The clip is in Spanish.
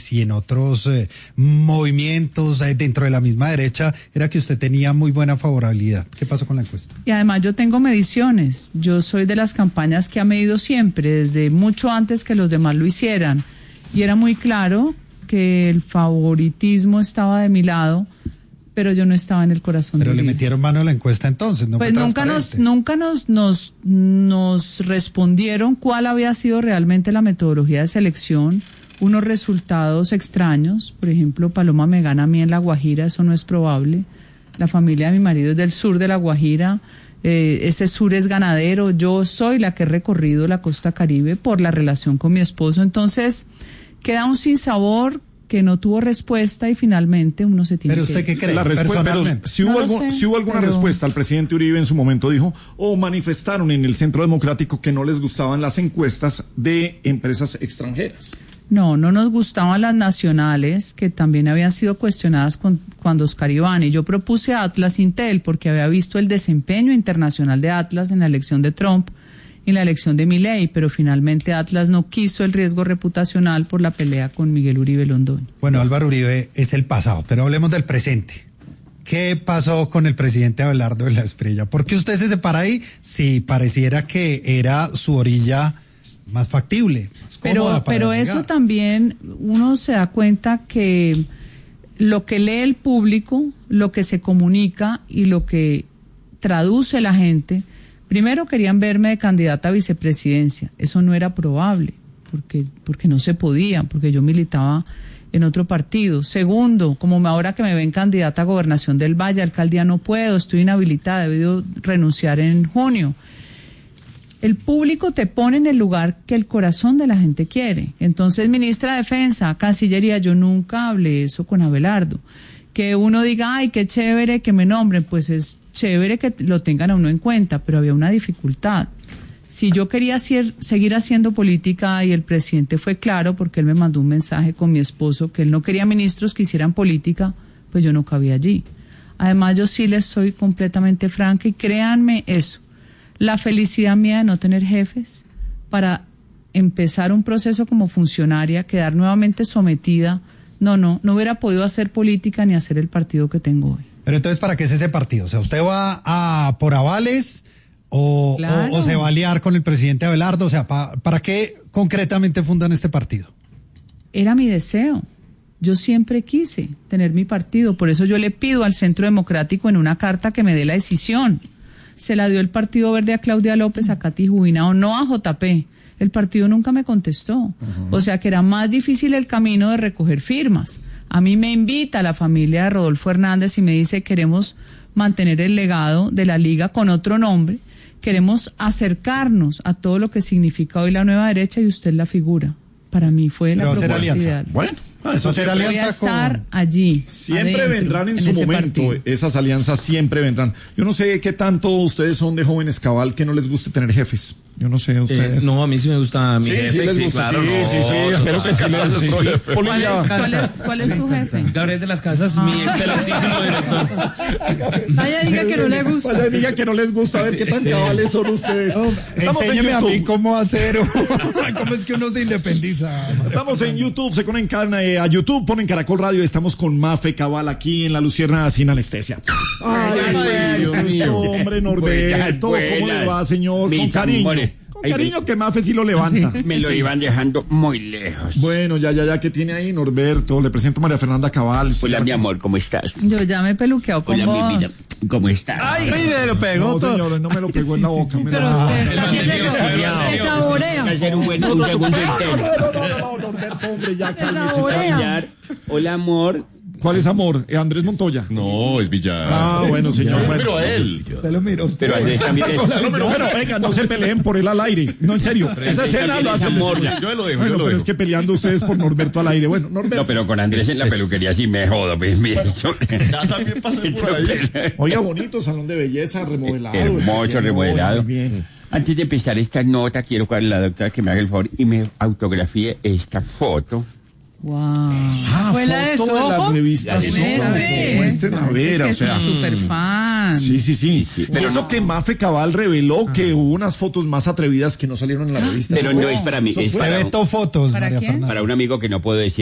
y en otros movimientos dentro de la misma derecha, era que usted tenía muy buena favorabilidad. ¿Qué pasó con la encuesta? Y además yo tengo mediciones. Yo soy de las campañas que ha medido siempre, desde mucho antes que los demás lo hicieran. Y era muy claro que el favoritismo estaba de mi lado, pero yo no estaba en el corazón. Pero le metieron mano a la encuesta entonces, ¿no? Pues nunca nos respondieron cuál había sido realmente la metodología de selección, unos resultados extraños. Por ejemplo, Paloma me gana a mí en La Guajira, eso no es probable. La familia de mi marido es del sur de La Guajira, ese sur es ganadero, yo soy la que he recorrido la costa Caribe por la relación con mi esposo, entonces queda un sinsabor que no tuvo respuesta y finalmente uno se tiene. ¿Pero usted qué cree? La respuesta, pero si hubo alguna respuesta, el presidente Uribe en su momento dijo, manifestaron en el Centro Democrático que no les gustaban las encuestas de empresas extranjeras. No nos gustaban las nacionales, que también habían sido cuestionadas cuando Oscar Iván, y yo propuse a Atlas Intel porque había visto el desempeño internacional de Atlas en la elección de Trump y en la elección de Milei, pero finalmente Atlas no quiso el riesgo reputacional por la pelea con Miguel Uribe Londoño. Bueno, Álvaro Uribe es el pasado, pero hablemos del presente. ¿Qué pasó con el presidente Abelardo de la Espriella? ¿Por qué usted se separa ahí? Si pareciera que era su orilla más factible, más cómoda para pero eso también uno se da cuenta que lo que lee el público, lo que se comunica y lo que traduce la gente. Primero querían verme de candidata a vicepresidencia, eso no era probable, porque no se podía, porque yo militaba en otro partido. Segundo, como ahora que me ven candidata a gobernación del Valle, alcaldía no puedo, estoy inhabilitada, he debido renunciar en junio. El público te pone en el lugar que el corazón de la gente quiere. Entonces, ministra de Defensa, Cancillería, yo nunca hablé eso con Abelardo. Que uno diga, ay, qué chévere que me nombren, pues es chévere que lo tengan a uno en cuenta, pero había una dificultad. Si yo quería seguir haciendo política y el presidente fue claro porque él me mandó un mensaje con mi esposo que él no quería ministros que hicieran política, pues yo no cabía allí. Además, yo sí les soy completamente franca y créanme eso, la felicidad mía de no tener jefes para empezar un proceso como funcionaria, quedar nuevamente sometida, no hubiera podido hacer política ni hacer el partido que tengo hoy. Pero entonces, ¿para qué es ese partido? O sea, ¿usted va por avales o se va a aliar con el presidente Abelardo? O sea, ¿para qué concretamente fundan este partido? Era mi deseo. Yo siempre quise tener mi partido. Por eso yo le pido al Centro Democrático en una carta que me dé la decisión. Se la dio el Partido Verde a Claudia López, a Katy Jubinao, no a JP. El partido nunca me contestó. Uh-huh. O sea que era más difícil el camino de recoger firmas. A mí me invita la familia de Rodolfo Hernández y me dice, queremos mantener el legado de la Liga con otro nombre, queremos acercarnos a todo lo que significa hoy la nueva derecha y usted la figura. Para mí fue la propuesta ideal. Bueno, eso será alianza. Voy a estar allí. Siempre adentro, vendrán en su momento, partido. Esas alianzas siempre vendrán. Yo no sé qué tanto ustedes son de jóvenes cabal que no les guste tener jefes. Yo no sé, ustedes. No, a mí sí me gusta mi jefe. Sí, les gusta. Claro, sí, espero que sí les guste. ¿Cuál es tu jefe? Gabriel de las Casas, mi excelentísimo director. Vaya, diga que no le gusta. Vaya, diga que no les gusta. A ver qué tan cabales son ustedes. Enséñeme a mí cómo hacer, cómo es que uno se independiza. Estamos en YouTube, se conectan a YouTube, ponen Caracol Radio, estamos con Mafe Cabal aquí en La Lucierna sin anestesia. Ay, Dios mío. Hombre, Norberto, ¿cómo le va, señor? Con cariño. Con cariño que Mafe sí lo levanta. Me lo iban dejando muy lejos. Bueno, ya, ¿qué tiene ahí, Norberto? Le presento a María Fernanda Cabal. Hola, mi amor, ¿cómo estás? Yo ya me he peluqueado con vos. Mi vida, ¿cómo estás? Ay, me lo pegó todo. No, señor, no me lo pegó en la boca. Pero usted se saborea. Hacer un segundo intento. No, Norberto, hombre, ya cálmese. Hola, amor. ¿Cuál es amor? ¿Andrés Montoya? No, es Villar. Ah, bueno, señor. Pero a él. Se lo miro. Pero Andrés también es. Bueno, venga, no se peleen por él al aire. No, en serio. Esa escena lo hace amor. Yo lo dejo, bueno, pero es que peleando ustedes por Norberto al aire. Bueno, Norberto. No, pero con Andrés en la peluquería sí me jodo. Pues mira. Ya también pasé por ahí. Oiga, bonito salón de belleza, remodelado. Hermoso, remodelado. Bien. Antes de empezar esta nota, quiero que la doctora que me haga el favor y me autografíe esta foto. Wow. ¿Fue la de Soho? las revistas? Muestren a ver, o sea. Super fan. Sí. Pero eso que Mafe Cabal reveló que hubo unas fotos más atrevidas que no salieron en la revista. Pero no es para mí, es para fotos, ¿Para María quién? Fernanda. para un amigo que no puedo decir.